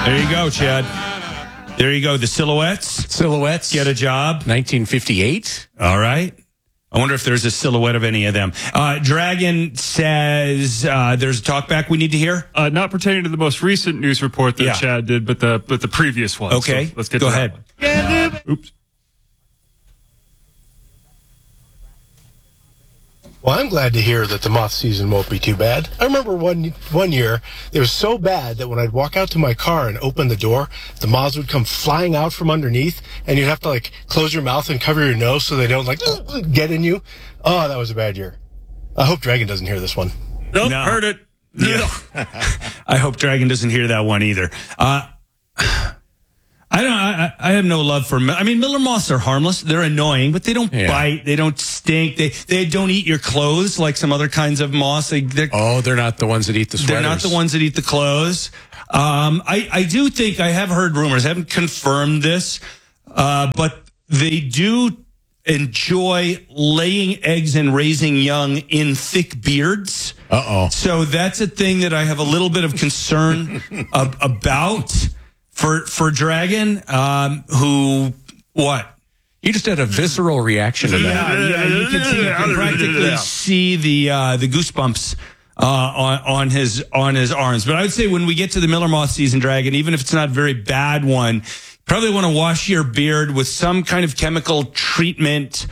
There you go, Chad. There you go. The Silhouettes. Silhouettes. Get a job. 1958. All right. I wonder if there's a silhouette of any of them. Dragon says there's a talkback we need to hear. Not pertaining to the most recent news report that Chad did, but the previous one. Okay. So let's get Go to ahead. That one. Oops. Well, I'm glad to hear that the moth season won't be too bad. I remember one year, it was so bad that when I'd walk out to my car and open the door, the moths would come flying out from underneath, and you'd have to, close your mouth and cover your nose so they don't, get in you. Oh, that was a bad year. I hope Dragon doesn't hear this one. Nope, No. heard it. Yeah. I hope Dragon doesn't hear that one either. I have no love for. I mean, Miller moths are harmless. They're annoying, but they don't bite. They don't stink. They don't eat your clothes like some other kinds of moths. They're not the ones that eat the sweaters. They're not the ones that eat the clothes. I do think I have heard rumors. I haven't confirmed this, but they do enjoy laying eggs and raising young in thick beards. Uh-oh. So that's a thing that I have a little bit of concern about. For Dragon, who, what? You just had a visceral reaction to that. Yeah, you can practically see the goosebumps on his arms. But I would say when we get to the Miller moth season, Dragon, even if it's not a very bad one, probably want to wash your beard with some kind of chemical treatment.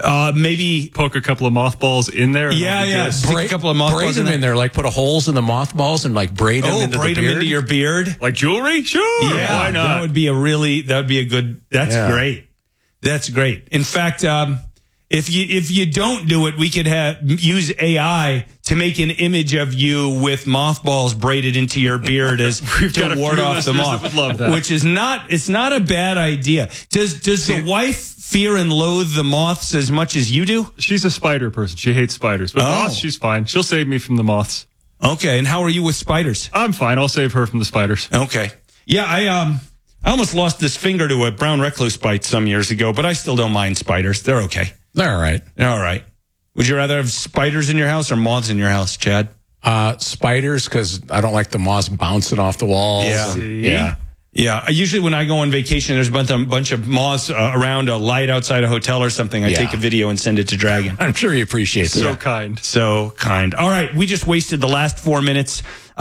Maybe poke a couple of mothballs in there. Yeah. Stick a couple of mothballs braid them in there. Put holes in the mothballs and braid them into the beard. Braid them into your beard. Like jewelry? Sure. Yeah. Why not? That would be a good, that's great. That's great. In fact, if you don't do it, we could use AI to make an image of you with mothballs braided into your beard as to ward off the moth. Would love that. Which is it's not a bad idea. Does the wife fear and loathe the moths as much as you do? She's a spider person. She hates spiders. But moths, she's fine. She'll save me from the moths. Okay. And how are you with spiders? I'm fine. I'll save her from the spiders. Okay. Yeah, I almost lost this finger to a brown recluse bite some years ago, but I still don't mind spiders. They're okay. They're all right. They're all right. Would you rather have spiders in your house or moths in your house, Chad? Spiders, because I don't like the moths bouncing off the walls. Yeah. Yeah. Usually when I go on vacation, there's a bunch of moths around a light outside a hotel or something. I take a video and send it to Dragon. I'm sure he appreciates it. So kind. So kind. All right. We just wasted the last 4 minutes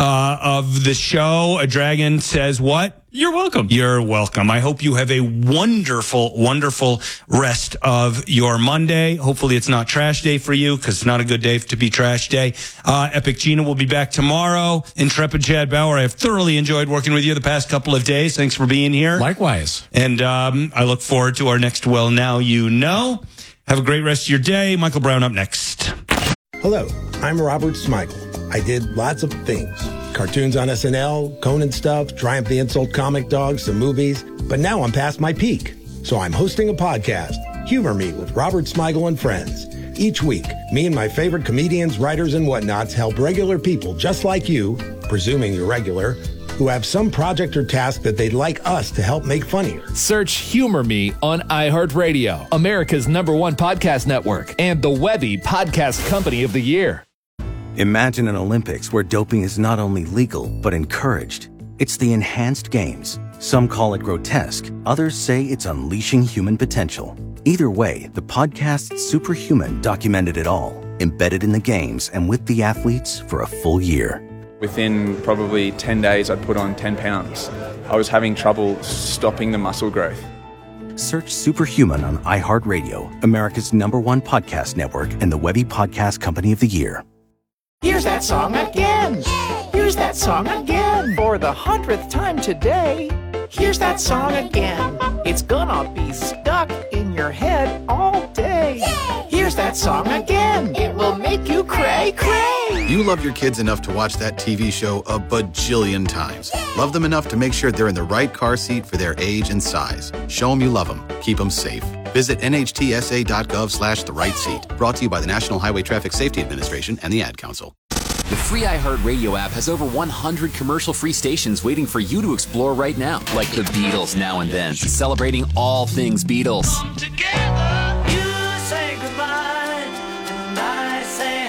of the show. A Dragon says what? You're welcome. You're welcome. I hope you have a wonderful, wonderful rest of your Monday. Hopefully it's not trash day for you because it's not a good day to be trash day. Epic Gina will be back tomorrow. Intrepid Chad Bauer, I have thoroughly enjoyed working with you the past couple of days. Thanks for being here. Likewise. And I look forward to our next Well Now You Know. Have a great rest of your day. Michael Brown up next. Hello, I'm Robert Smigel. I did lots of things. Cartoons on SNL, Conan stuff, Triumph the Insult comic dogs, some movies. But now I'm past my peak. So I'm hosting a podcast, Humor Me with Robert Smigel and Friends. Each week, me and my favorite comedians, writers, and whatnots help regular people just like you, presuming you're regular, who have some project or task that they'd like us to help make funnier. Search Humor Me on iHeartRadio, America's #1 podcast network, and the Webby Podcast Company of the Year. Imagine an Olympics where doping is not only legal, but encouraged. It's the enhanced games. Some call it grotesque. Others say it's unleashing human potential. Either way, the podcast Superhuman documented it all, embedded in the games and with the athletes for a full year. Within probably 10 days, I'd put on 10 pounds. I was having trouble stopping the muscle growth. Search Superhuman on iHeartRadio, America's #1 podcast network, and the Webby Podcast Company of the Year. Here's that song again. Here's that song again. For the 100th time today. Here's that song again. It's gonna be stuck in your head all day. Here's that song again. It will make you cray, cray. You love your kids enough to watch that TV show a bajillion times. Love them enough to make sure they're in the right car seat for their age and size. Show them you love them. Keep them safe. Visit nhtsa.gov/the right seat. Brought to you by the National Highway Traffic Safety Administration and the Ad Council. The free iHeartRadio app has over 100 commercial-free stations waiting for you to explore right now. Like the Beatles Now and Then, celebrating all things Beatles. Together, you say goodbye, and I say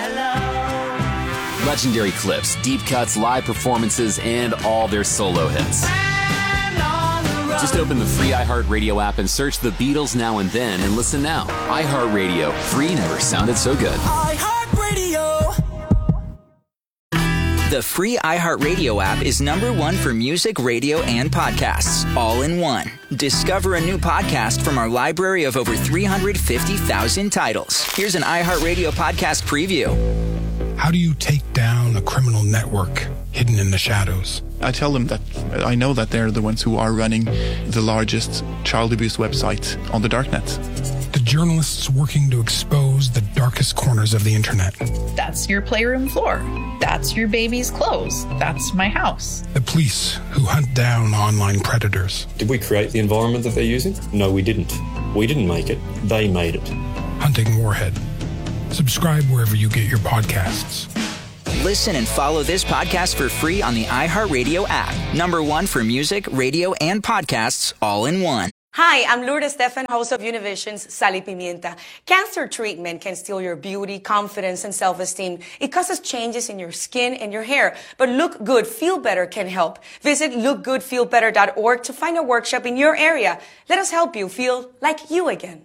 hello. Legendary clips, deep cuts, live performances, and all their solo hits. Just open the free iHeartRadio app and search The Beatles Now and Then and listen now. iHeartRadio. Free never sounded so good. iHeartRadio. The free iHeartRadio app is #1 for music, radio, and podcasts, all in one. Discover a new podcast from our library of over 350,000 titles. Here's an iHeartRadio podcast preview. How do you take down a criminal network hidden in the shadows? I tell them that I know that they're the ones who are running the largest child abuse website on the darknet. The journalists working to expose the darkest corners of the internet. That's your playroom floor. That's your baby's clothes. That's my house. The police who hunt down online predators. Did we create the environment that they're using? No, we didn't. We didn't make it. They made it. Hunting Warhead. Subscribe wherever you get your podcasts. Listen and follow this podcast for free on the iHeartRadio app. #1 for music, radio, and podcasts, all in one. Hi, I'm Lourdes Stefan, host of Univision's Sal y Pimienta. Cancer treatment can steal your beauty, confidence, and self-esteem. It causes changes in your skin and your hair. But Look Good, Feel Better can help. Visit lookgoodfeelbetter.org to find a workshop in your area. Let us help you feel like you again.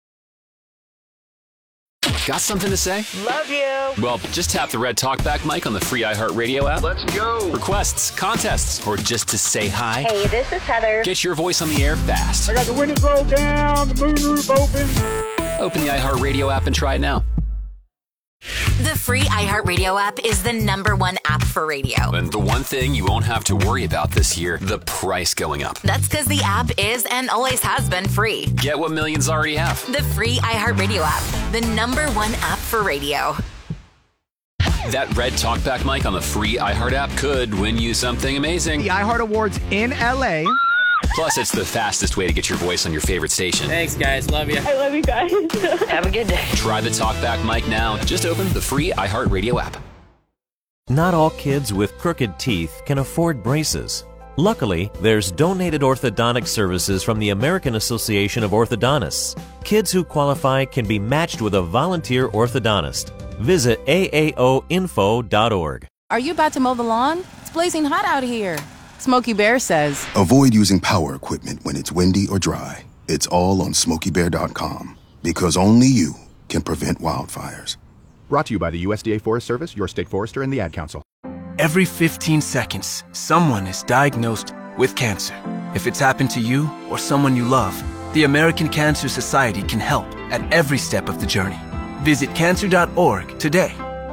Got something to say? Love you. Well, just tap the red talkback mic on the free iHeartRadio app. Let's go. Requests, contests, or just to say hi. Hey, this is Heather. Get your voice on the air fast. I got the windows rolled down, the moonroof open. Open the iHeartRadio app and try it now. The free iHeartRadio app is the #1 app for radio. And the one thing you won't have to worry about this year, the price going up. That's because the app is and always has been free. Get what millions already have. The free iHeartRadio app, the #1 app for radio. That red talkback mic on the free iHeart app could win you something amazing. The iHeart Awards in LA. Plus, it's the fastest way to get your voice on your favorite station. Thanks, guys. Love you. I love you guys. Have a good day. Try the talkback mic now. Just open the free iHeartRadio app. Not all kids with crooked teeth can afford braces. Luckily, there's donated orthodontic services from the American Association of Orthodontists. Kids who qualify can be matched with a volunteer orthodontist. Visit aaoinfo.org. Are you about to mow the lawn? It's blazing hot out here. Smokey Bear says, avoid using power equipment when it's windy or dry. It's all on SmokeyBear.com, because only you can prevent wildfires. Brought to you by the USDA Forest Service, your state forester, and the Ad Council. Every 15 seconds, someone is diagnosed with cancer. If it's happened to you or someone you love, the American Cancer Society can help at every step of the journey. Visit cancer.org today.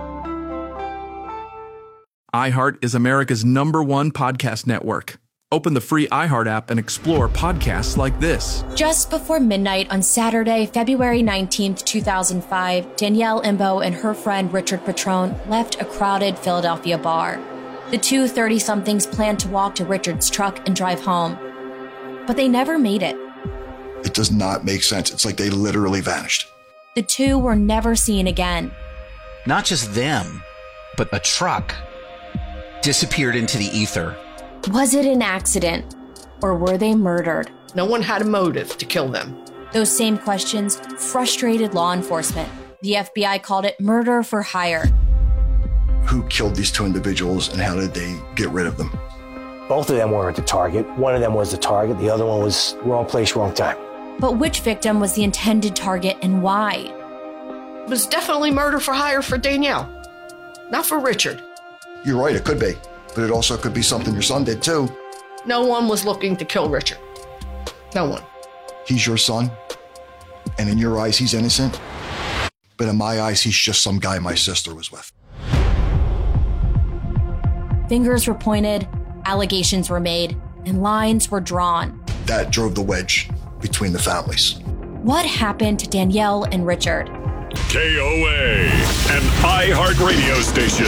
iHeart is America's #1 podcast network. Open the free iHeart app and explore podcasts like this. Just before midnight on Saturday, February 19th, 2005, Danielle Imbo and her friend Richard Petrone left a crowded Philadelphia bar. The two 30-somethings planned to walk to Richard's truck and drive home, but they never made it. It does not make sense. It's like they literally vanished. The two were never seen again. Not just them, but a truck disappeared into the ether. Was it an accident, or were they murdered? No one had a motive to kill them. Those same questions frustrated law enforcement. The FBI called it murder for hire. Who killed these two individuals and how did they get rid of them? Both of them weren't the target. One of them was the target. The other one was wrong place, wrong time. But which victim was the intended target and why? It was definitely murder for hire for Danielle, not for Richard. You're right, it could be. But it also could be something your son did too. No one was looking to kill Richard. No one. He's your son, and in your eyes, he's innocent. But in my eyes, he's just some guy my sister was with. Fingers were pointed, allegations were made, and lines were drawn. That drove the wedge between the families. What happened to Danielle and Richard? KOA, an iHeart radio station.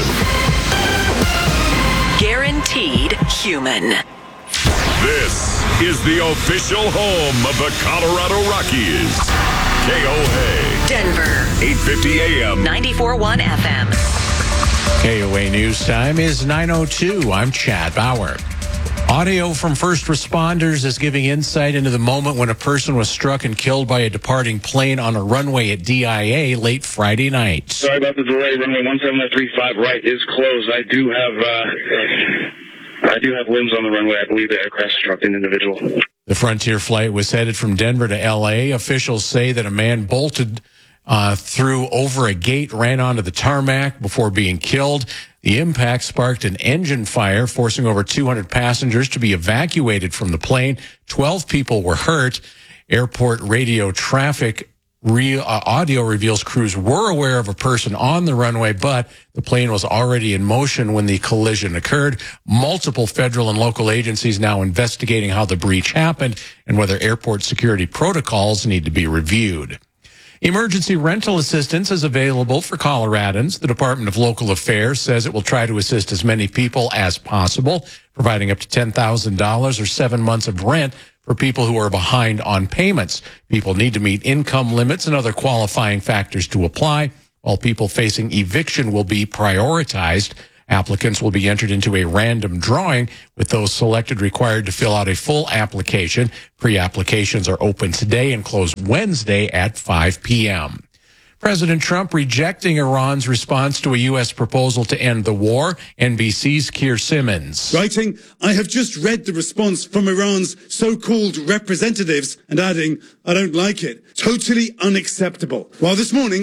Guaranteed human. This is the official home of the Colorado Rockies. KOA. Denver. 850 AM. 94.1 FM. KOA News Time is 9:02. I'm Chad Bauer. Audio from first responders is giving insight into the moment when a person was struck and killed by a departing plane on a runway at DIA late Friday night. Sorry about the delay. Runway 17935 right is closed. I do have limbs on the runway. I believe the aircraft struck an individual. The Frontier flight was headed from Denver to L.A. Officials say that a man bolted through over a gate, ran onto the tarmac before being killed. The impact sparked an engine fire, forcing over 200 passengers to be evacuated from the plane. 12 people were hurt. Airport radio traffic audio reveals crews were aware of a person on the runway, but the plane was already in motion when the collision occurred. Multiple federal and local agencies now investigating how the breach happened and whether airport security protocols need to be reviewed. Emergency rental assistance is available for Coloradans. The Department of Local Affairs says it will try to assist as many people as possible, providing up to $10,000 or 7 months of rent for people who are behind on payments. People need to meet income limits and other qualifying factors to apply, while people facing eviction will be prioritized. Applicants will be entered into a random drawing, with those selected required to fill out a full application. Pre-applications are open today and close Wednesday at 5 p.m. President Trump rejecting Iran's response to a U.S. proposal to end the war. NBC's Keir Simmons. Writing, I have just read the response from Iran's so-called representatives and adding, I don't like it. Totally unacceptable. While this morning,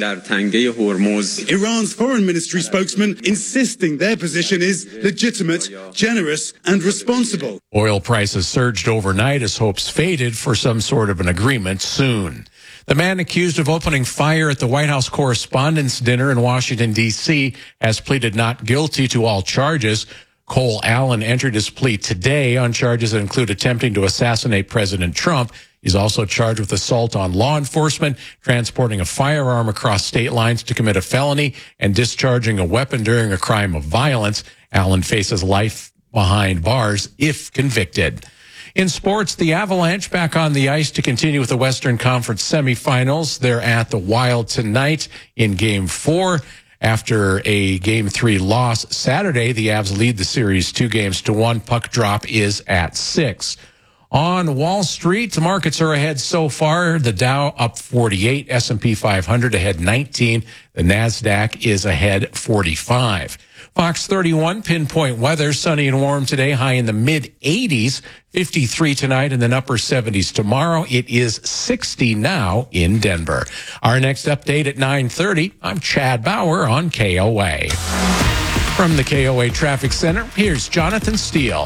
Iran's foreign ministry spokesman insisting their position is legitimate, generous, and responsible. Oil prices surged overnight as hopes faded for some sort of an agreement soon. The man accused of opening fire at the White House Correspondents' Dinner in Washington, D.C., has pleaded not guilty to all charges. Cole Allen entered his plea today on charges that include attempting to assassinate President Trump. He's also charged with assault on law enforcement, transporting a firearm across state lines to commit a felony, and discharging a weapon during a crime of violence. Allen faces life behind bars if convicted. In sports, the Avalanche back on the ice to continue with the Western Conference semifinals. They're at the Wild tonight in Game 4. After a Game 3 loss Saturday, the Avs lead the series 2-1. Puck drop is at 6. On Wall Street, the markets are ahead so far. The Dow up 48, S&P 500 ahead 19. The NASDAQ is ahead 45. Fox 31 pinpoint weather, sunny and warm today, high in the mid-80s, 53 tonight and then upper 70s tomorrow. It is 60 now in Denver. Our next update at 9:30. I'm Chad Bauer on KOA. From the KOA Traffic Center, here's Jonathan Steele.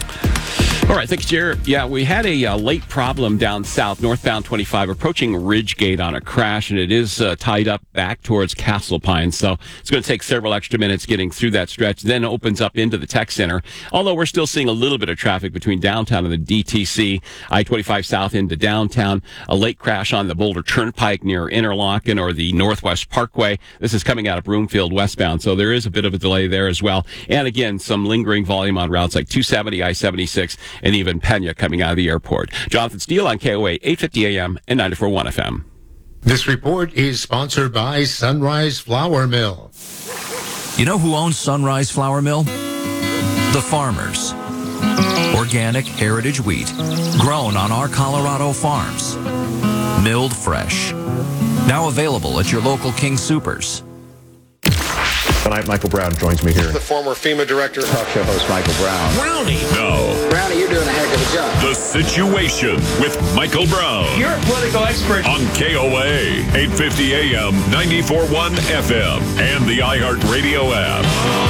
All right, thanks, Jared. Yeah, we had a late problem down south, northbound 25, approaching Ridgegate on a crash, and it is tied up back towards Castle Pines. So it's going to take several extra minutes getting through that stretch, then opens up into the Tech Center. Although we're still seeing a little bit of traffic between downtown and the DTC, I-25 south into downtown. A late crash on the Boulder Turnpike near Interlochen or the Northwest Parkway. This is coming out of Broomfield westbound, so there is a bit of a delay there as well. And again, some lingering volume on routes like 270, I-76, and even Pena coming out of the airport. Jonathan Steele on KOA 850 AM and 94.1 FM. This report is sponsored by Sunrise Flour Mill. You know who owns Sunrise Flour Mill? The farmers. Organic heritage wheat grown on our Colorado farms. Milled fresh. Now available at your local King Soopers. Tonight, Michael Brown joins me here. The former FEMA director. Talk show host Michael Brown. Brownie. No. Brownie, you're doing a heck of a job. The Situation with Michael Brown. You're a political expert. On KOA, 850 AM, 94.1 FM, and the iHeartRadio app.